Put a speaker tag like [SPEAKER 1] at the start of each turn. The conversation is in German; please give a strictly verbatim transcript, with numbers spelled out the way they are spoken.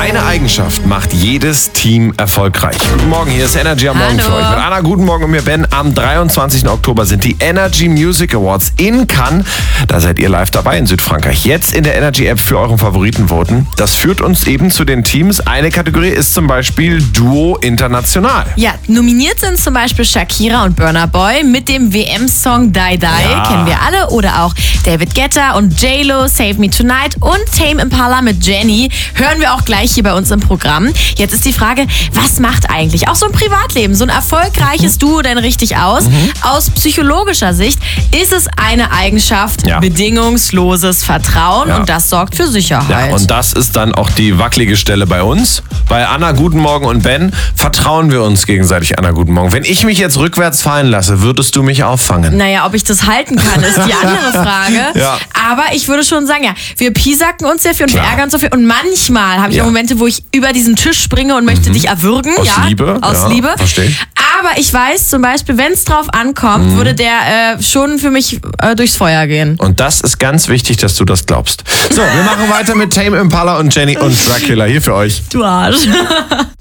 [SPEAKER 1] Eine Eigenschaft macht jedes Team erfolgreich. Guten Morgen, hier ist Energy am Morgen
[SPEAKER 2] Hallo.
[SPEAKER 1] für euch. Mit Anna, guten Morgen und mir Ben. Am dreiundzwanzigsten Oktober sind die Energy Music Awards in Cannes. Da seid ihr live dabei in Südfrankreich. Jetzt in der Energy-App für euren Favoriten voten. Das führt uns eben zu den Teams. Eine Kategorie ist zum Beispiel Duo International.
[SPEAKER 2] Ja, nominiert sind zum Beispiel Shakira und Burna Boy mit dem W M-Song Die Die,
[SPEAKER 1] Ja.
[SPEAKER 2] kennen wir alle. Oder auch David Guetta und J-Lo, Save Me Tonight und Tame Impala mit Jenny. Hören wir auch gleich hier bei uns im Programm. Jetzt ist die Frage, was macht eigentlich auch so ein Privatleben, so ein erfolgreiches Duo denn richtig aus?
[SPEAKER 1] Mhm.
[SPEAKER 2] Aus psychologischer Sicht ist es eine Eigenschaft,
[SPEAKER 1] Ja.
[SPEAKER 2] bedingungsloses Vertrauen
[SPEAKER 1] Ja.
[SPEAKER 2] und das sorgt für
[SPEAKER 1] Ja,
[SPEAKER 2] Sicherheit.
[SPEAKER 1] und das ist dann auch die wackelige Stelle bei uns. Bei Anna, guten Morgen und Ben vertrauen wir uns gegenseitig. Anna, guten Morgen. Wenn ich mich jetzt rückwärts fallen lasse, würdest du mich auffangen?
[SPEAKER 2] Naja, ob ich das halten kann, ist die andere Frage.
[SPEAKER 1] Ja.
[SPEAKER 2] Aber ich würde schon sagen, ja, wir piesacken uns sehr viel und
[SPEAKER 1] Klar.
[SPEAKER 2] wir ärgern uns so viel. Und manchmal habe ich
[SPEAKER 1] Ja.
[SPEAKER 2] auch Momente, wo ich über diesen Tisch springe und möchte dich erwürgen.
[SPEAKER 1] Aus
[SPEAKER 2] ja,
[SPEAKER 1] Liebe,
[SPEAKER 2] Aus
[SPEAKER 1] ja,
[SPEAKER 2] Liebe.
[SPEAKER 1] verstehe ich.
[SPEAKER 2] Aber ich weiß zum Beispiel, wenn es drauf ankommt, würde der äh, schon für mich äh, durchs Feuer gehen.
[SPEAKER 1] Und das ist ganz wichtig, dass du das glaubst. So, wir machen weiter mit Tame Impala und Jenny und Dracula hier für euch.
[SPEAKER 2] Du Arsch.